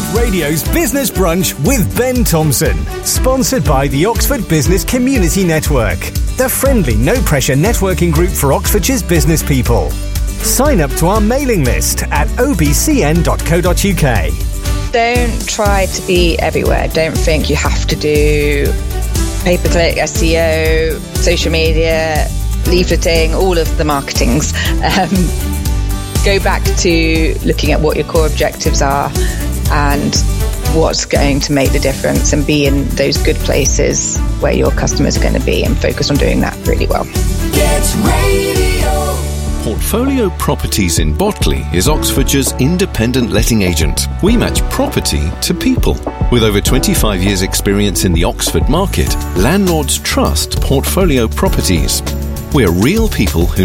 Radio's Business Brunch with Ben Thompson. Sponsored by the Oxford Business Community Network, the friendly, no-pressure networking group for Oxfordshire's business people. Sign up to our mailing list at obcn.co.uk. Don't try to be everywhere. Don't think you have to do pay-per-click, SEO, social media, leafleting, all of the marketings. Go back to looking at what your core objectives are and what's going to make the difference, and be in those good places where your customers are going to be, and focus on doing that really well. Get Radio. Portfolio Properties in Botley is Oxfordshire's independent letting agent. We match property to people. With over 25 years' experience in the Oxford market, landlords trust Portfolio Properties. We're real people who